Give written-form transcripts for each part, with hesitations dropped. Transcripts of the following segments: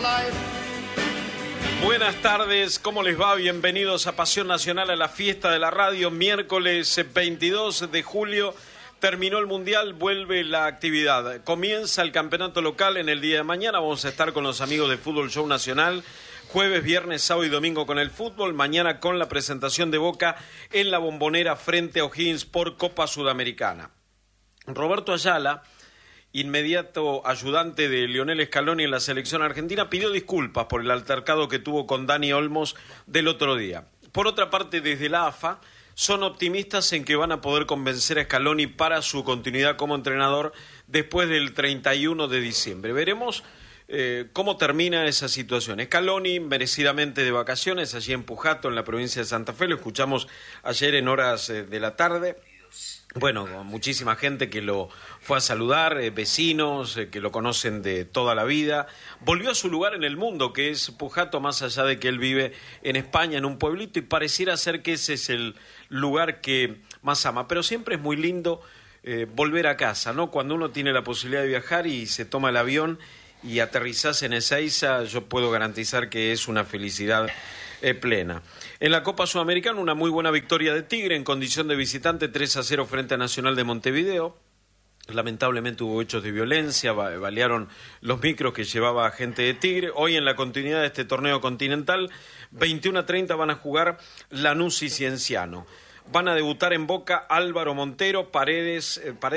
Buenas tardes, ¿cómo les va? Bienvenidos a Pasión Nacional, a la fiesta de la radio, miércoles 22 de julio. Terminó el Mundial, vuelve la actividad. Comienza el campeonato local en el día de mañana. Vamos a estar con los amigos de Fútbol Show Nacional. Jueves, viernes, sábado y domingo con el fútbol. Mañana con la presentación de Boca en la Bombonera frente a O'Higgins por Copa Sudamericana. Roberto Ayala, inmediato ayudante de Lionel Scaloni en la selección argentina, pidió disculpas por el altercado que tuvo con Dani Olmos del otro día. Por otra parte, desde la AFA son optimistas en que van a poder convencer a Scaloni para su continuidad como entrenador después del 31 de diciembre. Veremos cómo termina esa situación. Scaloni, merecidamente de vacaciones, allí en Pujato, en la provincia de Santa Fe, lo escuchamos ayer en horas de la tarde. Bueno, muchísima gente que lo fue a saludar, vecinos que lo conocen de toda la vida. Volvió a su lugar en el mundo, que es Pujato, más allá de que él vive en España, en un pueblito, y pareciera ser que ese es el lugar que más ama. Pero siempre es muy lindo volver a casa, ¿no? Cuando uno tiene la posibilidad de viajar y se toma el avión y aterrizás en Ezeiza, yo puedo garantizar que es una felicidad plena. En la Copa Sudamericana, una muy buena victoria de Tigre en condición de visitante, 3-0 frente a Nacional de Montevideo. Lamentablemente hubo hechos de violencia, balearon los micros que llevaba gente de Tigre. Hoy en la continuidad de este torneo continental, 21:30 van a jugar Lanús y Cienciano. Van a debutar en Boca Álvaro Montero, Paredes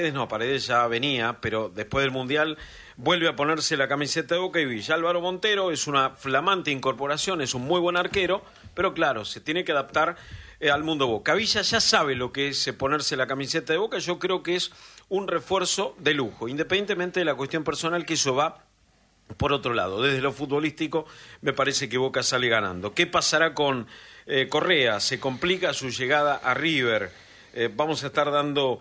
ya venía, pero después del Mundial vuelve a ponerse la camiseta de Boca y Villa. Álvaro Montero es una flamante incorporación, es un muy buen arquero, pero claro, se tiene que adaptar al mundo Boca. Villa ya sabe lo que es ponerse la camiseta de Boca, yo creo que es un refuerzo de lujo, independientemente de la cuestión personal, que eso va por otro lado. Desde lo futbolístico me parece que Boca sale ganando. ¿Qué pasará con Correa? Se complica su llegada a River. Vamos a estar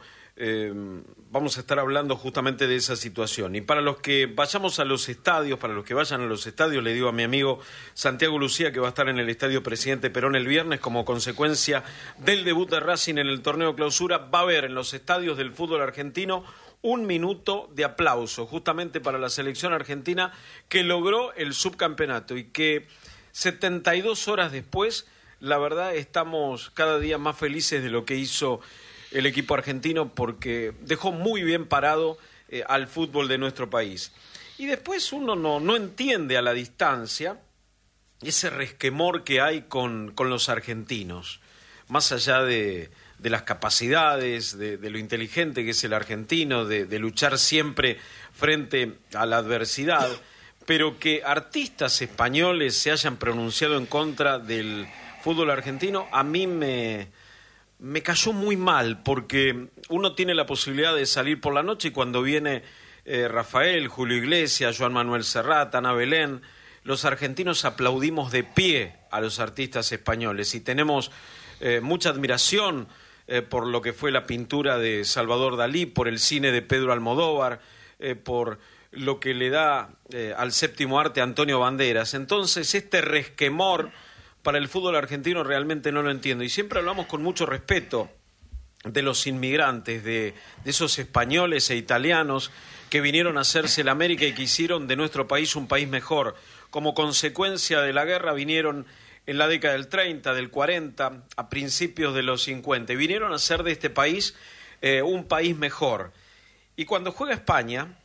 hablando justamente de esa situación. Y para los que vayamos a los estadios, para los que vayan a los estadios, le digo a mi amigo Santiago Lucía que va a estar en el Estadio Presidente Perón el viernes como consecuencia del debut de Racing en el torneo clausura. Va a haber en los estadios del fútbol argentino un minuto de aplauso justamente para la selección argentina que logró el subcampeonato y que 72 horas después, la verdad, estamos cada día más felices de lo que hizo el equipo argentino, porque dejó muy bien parado al fútbol de nuestro país. Y después uno no entiende a la distancia ese resquemor que hay con los argentinos, más allá de las capacidades, de lo inteligente que es el argentino, de luchar siempre frente a la adversidad, pero que artistas españoles se hayan pronunciado en contra del fútbol argentino, a mí me cayó muy mal, porque uno tiene la posibilidad de salir por la noche y cuando viene Rafael, Julio Iglesias, Joan Manuel Serrat, Ana Belén, los argentinos aplaudimos de pie a los artistas españoles y tenemos mucha admiración por lo que fue la pintura de Salvador Dalí, por el cine de Pedro Almodóvar, por lo que le da al séptimo arte Antonio Banderas. Entonces, este resquemor para el fútbol argentino realmente no lo entiendo. Y siempre hablamos con mucho respeto de los inmigrantes, de esos españoles e italianos que vinieron a hacerse la América y que hicieron de nuestro país un país mejor. Como consecuencia de la guerra vinieron en la década del 30, del 40, a principios de los 50. Y vinieron a hacer de este país un país mejor. Y cuando juega España,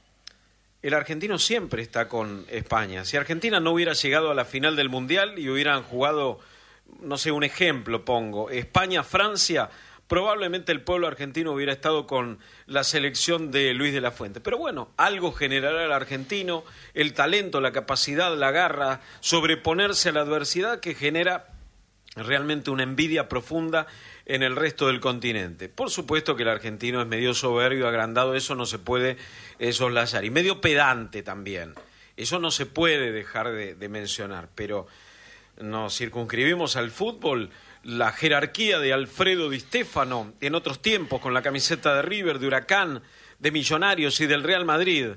el argentino siempre está con España. Si Argentina no hubiera llegado a la final del Mundial y hubieran jugado, no sé, un ejemplo pongo, España-Francia, probablemente el pueblo argentino hubiera estado con la selección de Luis de la Fuente. Pero bueno, algo generará el argentino, el talento, la capacidad, la garra, sobreponerse a la adversidad que genera realmente una envidia profunda en el resto del continente. Por supuesto que el argentino es medio soberbio, agrandado, eso no se puede soslayar, y medio pedante también, eso no se puede dejar de mencionar, pero nos circunscribimos al fútbol. La jerarquía de Alfredo Di Stéfano en otros tiempos con la camiseta de River, de Huracán, de Millonarios y del Real Madrid.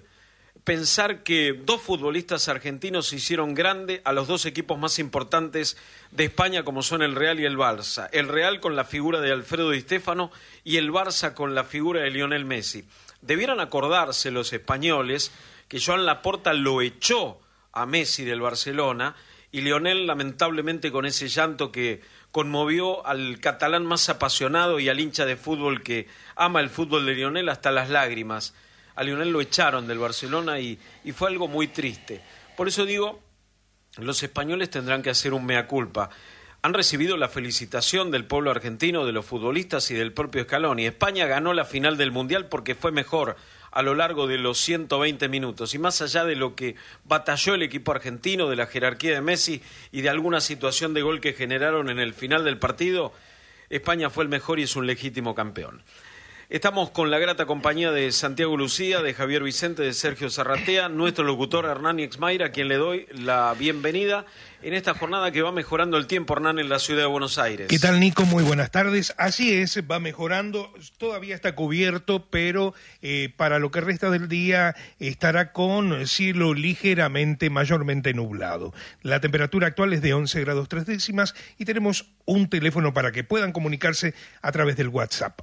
Pensar que dos futbolistas argentinos hicieron grande a los dos equipos más importantes de España como son el Real y el Barça. El Real con la figura de Alfredo Di Stéfano y el Barça con la figura de Lionel Messi. Debieran acordarse los españoles que Joan Laporta lo echó a Messi del Barcelona, y Lionel lamentablemente con ese llanto que conmovió al catalán más apasionado y al hincha de fútbol que ama el fútbol de Lionel hasta las lágrimas. A Lionel lo echaron del Barcelona y fue algo muy triste. Por eso digo, los españoles tendrán que hacer un mea culpa. Han recibido la felicitación del pueblo argentino, de los futbolistas y del propio Scaloni. España ganó la final del Mundial porque fue mejor a lo largo de los 120 minutos. Y más allá de lo que batalló el equipo argentino, de la jerarquía de Messi y de alguna situación de gol que generaron en el final del partido, España fue el mejor y es un legítimo campeón. Estamos con la grata compañía de Santiago Lucía, de Javier Vicente, de Sergio Zarratea, nuestro locutor Hernán Exmaira, a quien le doy la bienvenida en esta jornada que va mejorando el tiempo, Hernán, en la ciudad de Buenos Aires. ¿Qué tal, Nico? Muy buenas tardes. Así es, va mejorando, todavía está cubierto, pero para lo que resta del día estará con cielo ligeramente, mayormente nublado. La temperatura actual es de 11 grados 3 décimas y tenemos un teléfono para que puedan comunicarse a través del WhatsApp,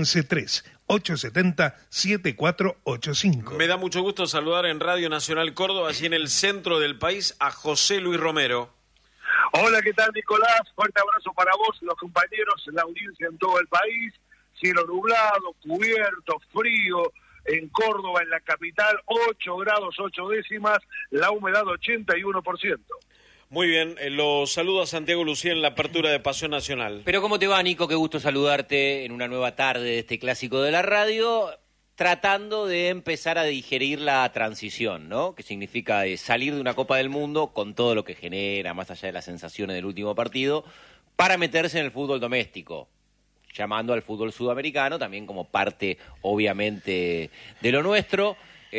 11-3-870-7485. Me da mucho gusto saludar en Radio Nacional Córdoba, allí en el centro del país, a José Luis Romero. Hola, ¿qué tal, Nicolás? Fuerte abrazo para vos, los compañeros, la audiencia en todo el país. Cielo nublado, cubierto, frío. En Córdoba, en la capital, 8 grados 8 décimas, la humedad 81%. Muy bien, los saludo a Santiago Lucía en la apertura de Pasión Nacional. Pero ¿cómo te va, Nico? Qué gusto saludarte en una nueva tarde de este clásico de la radio, tratando de empezar a digerir la transición, ¿no? Que significa salir de una Copa del Mundo con todo lo que genera, más allá de las sensaciones del último partido, para meterse en el fútbol doméstico, llamando al fútbol sudamericano también como parte, obviamente, de lo nuestro.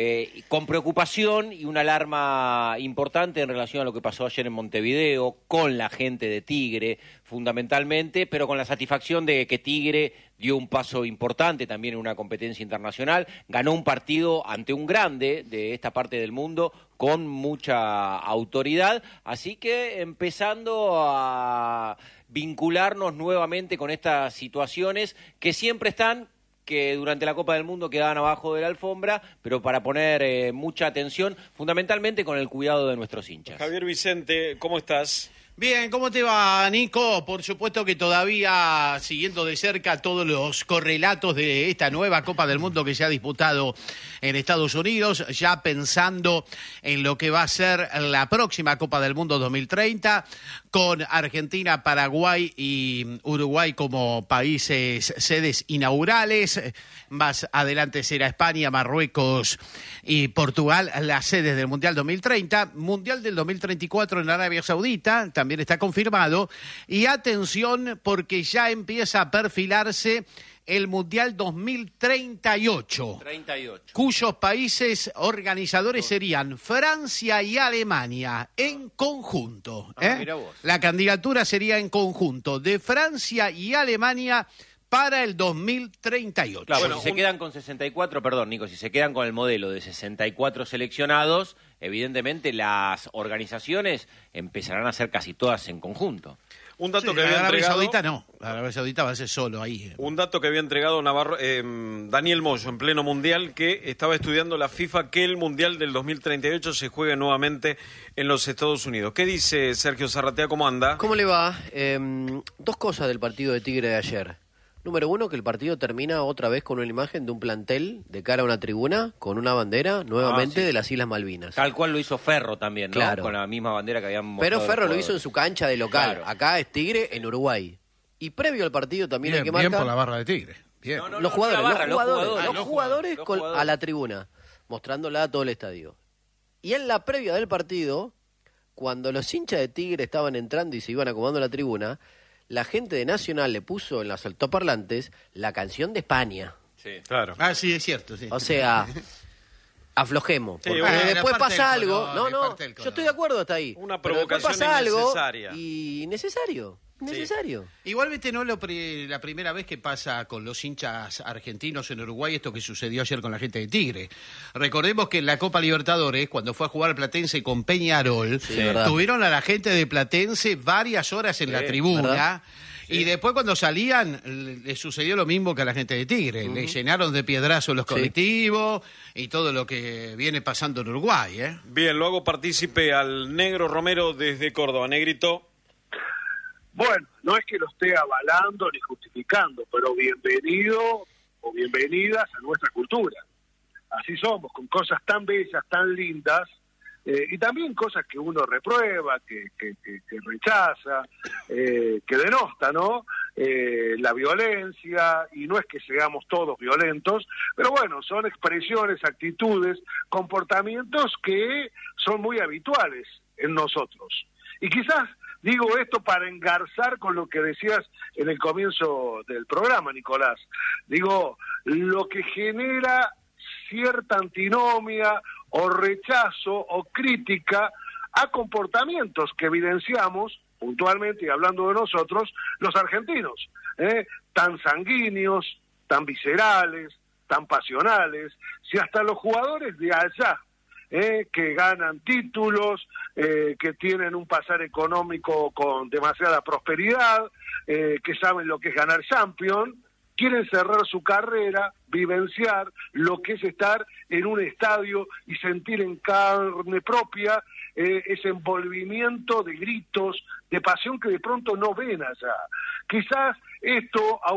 Con preocupación y una alarma importante en relación a lo que pasó ayer en Montevideo, con la gente de Tigre, fundamentalmente, pero con la satisfacción de que Tigre dio un paso importante también en una competencia internacional, ganó un partido ante un grande de esta parte del mundo con mucha autoridad, así que empezando a vincularnos nuevamente con estas situaciones que siempre están, que durante la Copa del Mundo quedaban abajo de la alfombra, pero para poner mucha atención, fundamentalmente con el cuidado de nuestros hinchas. Javier Vicente, ¿cómo estás? Bien, ¿cómo te va, Nico? Por supuesto que todavía siguiendo de cerca todos los correlatos de esta nueva Copa del Mundo que se ha disputado en Estados Unidos, ya pensando en lo que va a ser la próxima Copa del Mundo 2030, con Argentina, Paraguay y Uruguay como países sedes inaugurales. Más adelante será España, Marruecos y Portugal las sedes del Mundial 2030. Mundial del 2034 en Arabia Saudita también está confirmado. Y atención, porque ya empieza a perfilarse el Mundial 2038, cuyos países organizadores serían Francia y Alemania en conjunto. Mira vos. La candidatura sería en conjunto de Francia y Alemania para el 2038. Claro, bueno, si se quedan con 64, perdón, Nico, si se quedan con el modelo de 64 seleccionados, evidentemente las organizaciones empezarán a ser casi todas en conjunto. Un dato Sí, que había la Arabia entregado... Saudita no, la Arabia Saudita va a ser solo ahí. Un dato que había entregado Daniel Moyo en pleno Mundial, que estaba estudiando la FIFA que el Mundial del 2038 se juegue nuevamente en los Estados Unidos. ¿Qué dice Sergio Zarratea? ¿Cómo anda? ¿Cómo le va? Dos cosas del partido de Tigre de ayer. Número uno, que el partido termina otra vez con una imagen de un plantel de cara a una tribuna con una bandera nuevamente de las Islas Malvinas. Tal cual lo hizo Ferro también, ¿no? Claro. Con la misma bandera que habían mostrado. Pero Ferro lo hizo en su cancha de local. Claro. Acá es Tigre en Uruguay. Y previo al partido también hay que marcar... Bien por la barra de Tigre. Bien. Los jugadores Los a la tribuna, mostrándola a todo el estadio. Y en la previa del partido, cuando los hinchas de Tigre estaban entrando y se iban acomodando a la tribuna, la gente de Nacional le puso en los altoparlantes la canción de España. Sí, claro. Ah, sí, es cierto, sí. O sea, aflojemos. Sí, Porque bueno, después parte pasa del algo. color, No, es no, parte del yo color. estoy de acuerdo hasta ahí. Una Pero después provocación pasa algo innecesaria. y necesario. Igual, viste, no la primera vez que pasa con los hinchas argentinos en Uruguay esto que sucedió ayer con la gente de Tigre. Recordemos que en la Copa Libertadores, cuando fue a jugar Platense con Peñarol, Sí, verdad. tuvieron a la gente de Platense varias horas en la tribuna. ¿verdad? Y después cuando salían, le sucedió lo mismo que a la gente de Tigre. Le llenaron de piedrazos los colectivos y todo lo que viene pasando en Uruguay, ¿eh? Bien, lo hago partícipe al Negro Romero desde Córdoba. Negrito. Bueno, no es que lo esté avalando ni justificando, pero bienvenido o bienvenidas a nuestra cultura. Así somos, con cosas tan bellas, tan lindas, y también cosas que uno reprueba, que rechaza, que denosta, ¿no? La violencia, y no es que seamos todos violentos, pero bueno, son expresiones, actitudes, comportamientos que son muy habituales en nosotros. Y quizás digo esto para engarzar con lo que decías en el comienzo del programa, Nicolás. Digo, lo que genera cierta antinomia o rechazo o crítica a comportamientos que evidenciamos puntualmente, y hablando de nosotros, los argentinos, tan sanguíneos, tan viscerales, tan pasionales, si hasta los jugadores de allá, que ganan títulos, que tienen un pasar económico con demasiada prosperidad, que saben lo que es ganar Champions, quieren cerrar su carrera, vivenciar lo que es estar en un estadio y sentir en carne propia ese envolvimiento de gritos, de pasión que de pronto no ven allá. Quizás esto